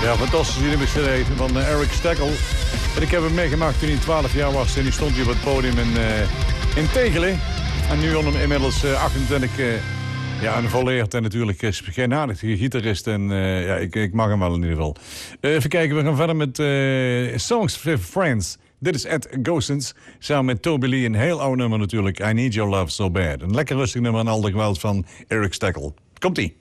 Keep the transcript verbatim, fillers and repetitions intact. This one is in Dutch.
Ja, fantastische nieuwe C D van uh, Eric Steckel. En ik heb hem meegemaakt toen hij twaalf jaar was. En die stond hier op het podium in, uh, in Tegelen. En nu inmiddels uh, achtentwintig... Uh, ja, een volleerd en natuurlijk is geen aardige gitarist. En uh, ja, ik, ik mag hem wel in ieder geval. Uh, even kijken, we gaan verder met uh, Songs with Friends. Dit is Ed Goossens, samen met Toby Lee. Een heel oud nummer natuurlijk. I Need Your Love So Bad. Een lekker rustig nummer en al de geweld van Eric Steckel. Komt-ie.